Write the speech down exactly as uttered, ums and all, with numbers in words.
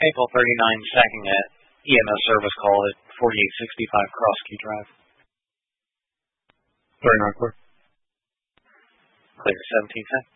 April thirty-nine, second at E M S service call at forty-eight sixty-five Cross Key Drive. thirty-nine, clear. Clear, seventeen ten.